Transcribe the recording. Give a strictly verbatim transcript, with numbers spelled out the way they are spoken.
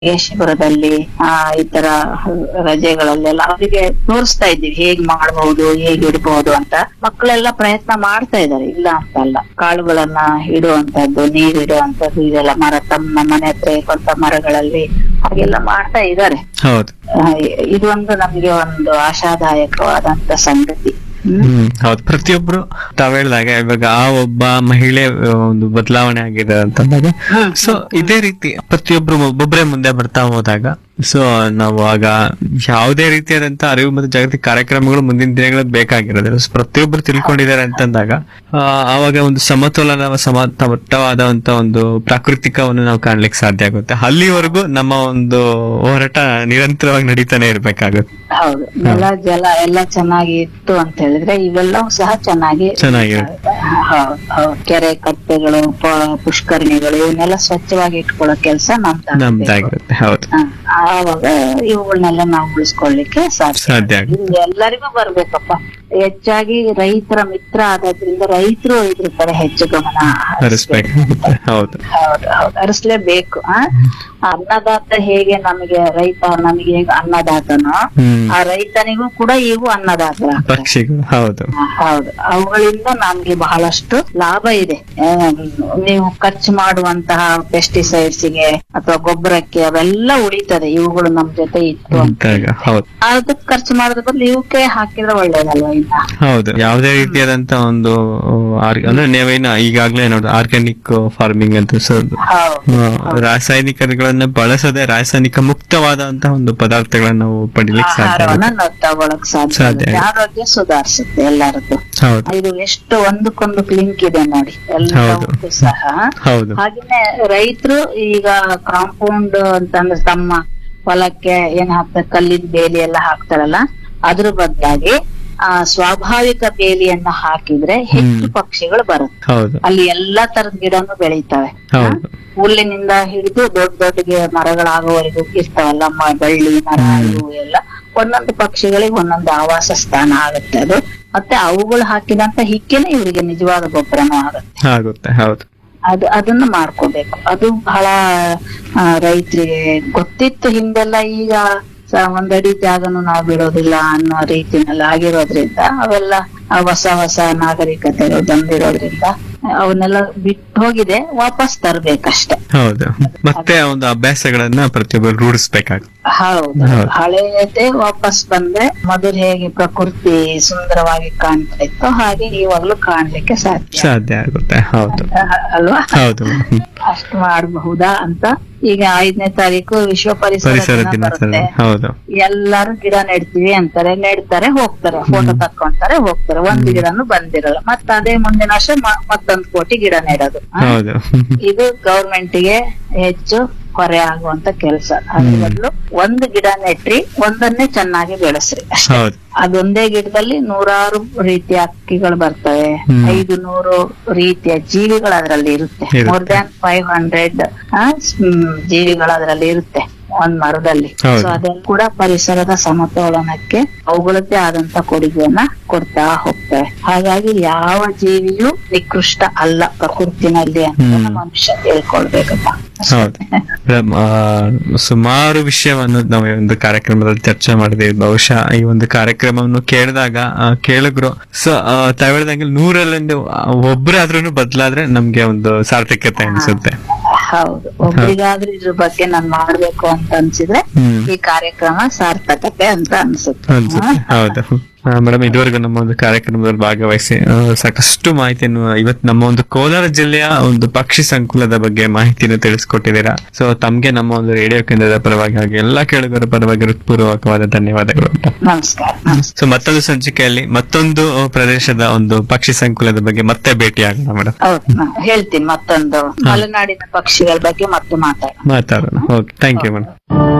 ಶಿಬಿರದಲ್ಲಿ ಆ ಈ ತರ ರಜೆಗಳಲ್ಲೆಲ್ಲ ಅವರಿಗೆ ತೋರಿಸ್ತಾ ಇದ್ದೀವಿ ಹೇಗ್ ಮಾಡಬಹುದು ಹೇಗ್ ಇಡಬಹುದು ಅಂತ. ಮಕ್ಕಳೆಲ್ಲ ಪ್ರಯತ್ನ ಮಾಡ್ತಾ ಇದ್ದಾರೆ, ಇಲ್ಲ ಅಂತಲ್ಲ. ಕಾಳುಗಳನ್ನ ಇಡುವಂತದ್ದು, ನೀರ್ ಇಡುವಂತದ್ದು, ಇದೆಲ್ಲ ಮರ ತಮ್ಮ ಮನೆ ಹತ್ರ ಇರುವಂತ ಮರಗಳಲ್ಲಿ ಹಾಗೆಲ್ಲ ಮಾಡ್ತಾ ಇದ್ದಾರೆ. ಹೌದು, ಇದೊಂದು ನಮ್ಗೆ ಒಂದು ಆಶಾದಾಯಕವಾದಂತ ಸಂಗತಿ. ಹ್ಮ್ ಹೌದು. ಪ್ರತಿಯೊಬ್ರು ತಾವ್ ಹೇಳ್ದಾಗ ಇವಾಗ ಆ ಒಬ್ಬ ಮಹಿಳೆ ಒಂದು ಬದಲಾವಣೆ ಆಗಿದೆ ಅಂತಂದಾಗ, ಸೊ ಇದೇ ರೀತಿ ಪ್ರತಿಯೊಬ್ರು ಒಬ್ಬೊಬ್ರೆ ಮುಂದೆ ಬರ್ತಾ ಹೋದಾಗ, ಸೊ ನಾವು ಆಗ ಯಾವುದೇ ರೀತಿಯಾದಂತ ಅರಿವು ಮತ್ತು ಜಾಗೃತಿ ಕಾರ್ಯಕ್ರಮಗಳು ಮುಂದಿನ ದಿನಗಳಲ್ಲಿ ಬೇಕಾಗಿರೋದಿಲ್ಲ. ಪ್ರತಿಯೊಬ್ರು ತಿಳ್ಕೊಂಡಿದ್ದಾರೆ ಅಂತಂದಾಗ ಆವಾಗ ಒಂದು ಸಮತೋಲನ ಸಮತಟ್ಟವಾದಂತ ಒಂದು ಪ್ರಾಕೃತಿಕವನ್ನು ನಾವು ಕಾಣ್ಲಿಕ್ಕೆ ಸಾಧ್ಯ ಆಗುತ್ತೆ. ಅಲ್ಲಿವರೆಗೂ ನಮ್ಮ ಒಂದು ಹೋರಾಟ ನಿರಂತರವಾಗಿ ನಡೀತಾನೆ ಇರ್ಬೇಕಾಗುತ್ತೆ. ಹೌದು, ನೆಲ ಜಲ ಎಲ್ಲ ಚೆನ್ನಾಗಿ ಇತ್ತು ಅಂತ ಹೇಳಿದ್ರೆ ಇವೆಲ್ಲವೂ ಸಹ ಚೆನ್ನಾಗಿ ಚೆನ್ನಾಗಿರುತ್ತೆ. ಕೆರೆ ಕಟ್ಟೆಗಳು, ಪುಷ್ಕರಣಿಗಳು ಇವನ್ನೆಲ್ಲ ಸ್ವಚ್ಛವಾಗಿ ಇಟ್ಕೊಳ್ಳೋ ಕೆಲಸ ನಮ್ದಾಗಿರುತ್ತೆ. ಹೌದು, ಆವಾಗ ಇವುಗಳನ್ನೆಲ್ಲ ನಾವು ಉಳಿಸ್ಕೊಳ್ಳಿಕ್ಕೆ ಸಾಧ್ಯ. ಸಾಧ್ಯ ಇದು ಎಲ್ಲರಿಗೂ ಬರ್ಬೇಕಪ್ಪ. ಹೆಚ್ಚಾಗಿ ರೈತರ ಮಿತ್ರ ಆದ್ರಿಂದ ರೈತರು ಇದ್ರ ಕಡೆ ಹೆಚ್ಚು ಗಮನ ಹರಿಸ್ಬೇಕಾಗುತ್ತೆ. ಹೌದು ಹೌದು ಹೌದು ಹರಿಸ್ಲೇಬೇಕು. ಆ ಅನ್ನದಾತ ಹೇಗೆ ನಮಗೆ ರೈತ ನಮಗೆ ಹೇಗೆ ಅನ್ನದಾತನೋ, ಆ ರೈತನಿಗೂ ಕೂಡ ಇವು ಅನ್ನದಾತ ಪಕ್ಷಿಗಳು. ಹೌದು ಹೌದು ಅವುಗಳಿಂದ ನಮ್ಗೆ ಬಹಳಷ್ಟು ಲಾಭ ಇದೆ. ನೀವು ಖರ್ಚು ಮಾಡುವಂತಹ ಪೆಸ್ಟಿಸೈಡ್ಸ್ ಗೆ ಅಥವಾ ಗೊಬ್ಬರಕ್ಕೆ ಅವೆಲ್ಲ ಉಳಿತದೆ ಇವುಗಳು ನಮ್ ಜೊತೆ ಇತ್ತು ಅಂತ. ಹೌದು, ಅದಕ್ಕೆ ಖರ್ಚು ಮಾಡೋದ್ರ ಬದಲು ಇವಕ್ಕೆ ಹಾಕಿದ್ರೆ ಒಳ್ಳೇದಲ್ವಾ? ಇನ್ನ ಹೌದು, ಯಾವುದೇ ರೀತಿಯಾದಂತ ಒಂದು ಅಂದ್ರೆ ನೀವೇನ ಈಗಾಗ್ಲೇ ನೋಡಿ ಆರ್ಗ್ಯಾನಿಕ್ ಫಾರ್ಮಿಂಗ್ ಅಂತ ರಾಸಾಯನಿಕಗಳನ್ನ ಬಳಸದೆ ರಾಸಾಯನಿಕ ಮುಕ್ತವಾದಂತಹ ಒಂದು ಪದಾರ್ಥಗಳನ್ನ ನಾವು ಪಡಿಲಿಕ್ಕೆ ಸಾಧ್ಯ, ತಗೊಳಕ್ ಸಾಧ್ಯ, ಆರೋಗ್ಯ ಸುಧಾರಿಸುತ್ತೆ ಎಲ್ಲರದ್ದು. ಇದು ಎಷ್ಟು ಒಂದಕ್ಕೊಂದು ಲಿಂಕ್ ಇದೆ ನೋಡಿ ಎಲ್ಲದಕ್ಕೂ ಸಹ. ಹಾಗೇನೆ ರೈತರು ಈಗ ಕಾಂಪೌಂಡ್ ಅಂತಂದ್ರೆ ತಮ್ಮ ಹೊಲಕ್ಕೆ ಏನ್ ಹಾಕ್ತಾರೆ, ಕಲ್ಲಿನ ಬೇಲಿ ಎಲ್ಲ ಹಾಕ್ತಾರಲ್ಲ, ಅದ್ರ ಬದಲಾಗಿ ಆ ಸ್ವಾಭಾವಿಕ ಬೇಲಿಯನ್ನ ಹಾಕಿದ್ರೆ ಹೆಚ್ಚು ಪಕ್ಷಿಗಳು ಬರುತ್ತೆ. ಅಲ್ಲಿ ಎಲ್ಲಾ ತರದ ಗಿಡನು ಬೆಳೀತವೆ. ಹುಲ್ಲಿನಿಂದ ಹಿಡಿದು ದೊಡ್ಡ ದೊಡ್ಡ ಮರಗಳಾಗುವವರೆಗೂ ಇರ್ತಾವಲ್ಲ, ಬಳ್ಳಿ ಮರ ಇವು ಎಲ್ಲ ಒಂದೊಂದು ಪಕ್ಷಿಗಳಿಗೆ ಒಂದೊಂದು ಆವಾಸ ಸ್ಥಾನ ಆಗುತ್ತೆ ಅದು. ಮತ್ತೆ ಅವುಗಳು ಹಾಕಿದಂತ ಹಿಕ್ಕೆನೆ ಇವರಿಗೆ ನಿಜವಾದ ಗೊಬ್ಬರನೂ ಆಗುತ್ತೆ ಆಗುತ್ತೆ ಹೌದು, ಅದು ಅದನ್ನ ಮಾಡ್ಕೋಬೇಕು. ಅದು ಬಹಳ ರೈತರಿಗೆ ಗೊತ್ತಿತ್ತು ಹಿಂದೆಲ್ಲ. ಈಗ ಒಂದಡಿ ಜಾಗನು ನಾವು ಬಿಡೋದಿಲ್ಲ ಅನ್ನೋ ರೀತಿನಲ್ಲಿ ಆಗಿರೋದ್ರಿಂದ ಅವೆಲ್ಲ ಹೊಸ ಹೊಸ ನಾಗರಿಕತೆಗಳು ಬಂದಿರೋದ್ರಿಂದ ಅವನ್ನೆಲ್ಲ ಬಿಟ್ಟು ಹೋಗಿದೆ, ವಾಪಸ್ ತರ್ಬೇಕಷ್ಟೆ. ಹೌದು, ಮತ್ತೆ ಒಂದು ಅಭ್ಯಾಸಗಳನ್ನ ಪ್ರತಿಯೊಬ್ಬರು ರೂಢಿಸ್ಬೇಕಾಗುತ್ತೆ. ಹೌದು, ಹಳೆಯದೇ ವಾಪಸ್ ಬಂದ್ರೆ ಮೊದಲು ಹೇಗೆ ಪ್ರಕೃತಿ ಸುಂದರವಾಗಿ ಕಾಣ್ತಾ ಇತ್ತು ಹಾಗೆ ಇವಾಗ್ಲೂ ಕಾಣ್ಲಿಕ್ಕೆ ಸಾಧ್ಯ ಸಾಧ್ಯ ಆಗುತ್ತೆ. ಹೌದು ಅಲ್ವಾ? ಹೌದು, ಅಷ್ಟು ಮಾಡಬಹುದಾ ಅಂತ. ಈಗ ಐದನೇ ತಾರೀಕು ವಿಶ್ವ ಪರಿಸರ ದಿನ ಬರುತ್ತೆ. ಹೌದು, ಎಲ್ಲಾರು ಗಿಡ ನೆಡ್ತೀವಿ ಅಂತಾರೆ, ನೆಡ್ತಾರೆ, ಹೋಗ್ತಾರೆ, ಫೋಟೋ ತಕ್ಕೊಂತಾರೆ, ಹೋಗ್ತಾರೆ, ಒಂದು ಗಿಡನು ಬಂದಿರಲ್ಲ. ಮತ್ತ ಅದೇ ಮುಂದಿನ ವರ್ಷ ಮತ್ತೊಂದು ಕೋಟಿ ಗಿಡ ನೆಡೋದು. ಇದು ಗವರ್ಮೆಂಟ್ ಗೆ ಹೆಚ್ಚು ಹೊರೆ ಆಗುವಂತ ಕೆಲಸ. ಅದ್ರ ಬದಲು ಒಂದು ಗಿಡ ನೆಟ್ರಿ, ಒಂದನ್ನೇ ಚೆನ್ನಾಗಿ ಬೆಳೆಸ್ರಿ ಅಷ್ಟೇ. ಅದೊಂದೇ ಗಿಡದಲ್ಲಿ ನೂರಾರು ರೀತಿಯ ಹಕ್ಕಿಗಳು ಬರ್ತವೆ, ಐದು ನೂರು ರೀತಿಯ ಜೀವಿಗಳು ಅದರಲ್ಲಿ ಇರುತ್ತೆ. ಮೋರ್ ದ್ಯಾನ್ ಫೈವ್ ಹಂಡ್ರೆಡ್ ಜೀವಿಗಳು ಅದರಲ್ಲಿ ಇರುತ್ತೆ ಒಂದ್ ಮರದಲ್ಲಿ. ಸೊ ಅದೆಲ್ಲ ಕೂಡ ಪರಿಸರದ ಸಮತೋಲನಕ್ಕೆ ಅವುಗಳದ್ದೇ ಆದಂತ ಕೊಡುಗೆಯನ್ನ ಕೊಡ್ತಾ ಹೋಗ್ತವೆ. ಹಾಗಾಗಿ ಯಾವ ಜೀವಿಯೂ ನಿಕೃಷ್ಟ ಅಲ್ಲ ಪ್ರಕೃತಿನಲ್ಲಿ ಅಂತ ಮನುಷ್ಯ ತಿಳ್ಕೊಳ್ಬೇಕಪ್ಪ. ಸುಮಾರು ವಿಷಯವನ್ನು ನಾವು ಒಂದು ಕಾರ್ಯಕ್ರಮದಲ್ಲಿ ಚರ್ಚೆ ಮಾಡಿದೀವಿ. ಬಹುಶಃ ಈ ಒಂದು ಕಾರ್ಯಕ್ರಮವನ್ನು ಕೇಳಿದಾಗ ಕೇಳಿದ್ರು ಸೊ ತಾವ್ ಹೇಳ್ದಂಗೆ ನೂರಲ್ಲಿಂದ ಒಬ್ಬರಾದ್ರೂ ಬದಲಾದ್ರೆ ನಮ್ಗೆ ಒಂದು ಸಾರ್ಥಕ್ಯತೆ ಅನ್ಸುತ್ತೆ. ಹೌದು, ಒಬ್ಬರಿಗಾದ್ರೂ ಇದ್ರ ಬಗ್ಗೆ ನಾನ್ ಮಾಡ್ಬೇಕು ಅಂತ ಅನ್ಸಿದ್ರೆ ಈ ಕಾರ್ಯಕ್ರಮ ಸಾರ್ಥಕತೆ ಅಂತ ಅನ್ಸುತ್ತೆ. ಹೌದು ಮೇಡಮ್, ಇದುವರೆಗೂ ನಮ್ಮ ಒಂದು ಕಾರ್ಯಕ್ರಮದಲ್ಲಿ ಭಾಗವಹಿಸಿ ಸಾಕಷ್ಟು ಮಾಹಿತಿಯನ್ನು ಇವತ್ತು ನಮ್ಮ ಒಂದು ಕೋಲಾರ ಜಿಲ್ಲೆಯ ಒಂದು ಪಕ್ಷಿ ಸಂಕುಲದ ಬಗ್ಗೆ ಮಾಹಿತಿಯನ್ನು ತಿಳಿಸ್ಕೊಟ್ಟಿದ್ದೀರಾ. ಸೊ ತಮ್ಗೆ ನಮ್ಮ ಒಂದು ರೇಡಿಯೋ ಕೇಂದ್ರದ ಪರವಾಗಿ ಹಾಗೆ ಎಲ್ಲಾ ಕೇಳುಗರ ಪರವಾಗಿ ಹೃತ್ಪೂರ್ವಕವಾದ ಧನ್ಯವಾದಗಳು. ನಮಸ್ಕಾರ. ಸೊ ಮತ್ತೊಂದು ಸಂಚಿಕೆಯಲ್ಲಿ ಮತ್ತೊಂದು ಪ್ರದೇಶದ ಒಂದು ಪಕ್ಷಿ ಸಂಕುಲದ ಬಗ್ಗೆ ಮತ್ತೆ ಭೇಟಿ ಆಗೋಣ ಮೇಡಮ್. ಹೌದು, ಹೇಳ್ತೀನಿ. ಮತ್ತೊಂದು ಮಲೆನಾಡಿನ ಪಕ್ಷಿಗಳ ಬಗ್ಗೆ ಮತ್ತೆ ಮಾತಾಡೋಣ. ಮಾತಾಡೋಣ. Okay, thank you madam.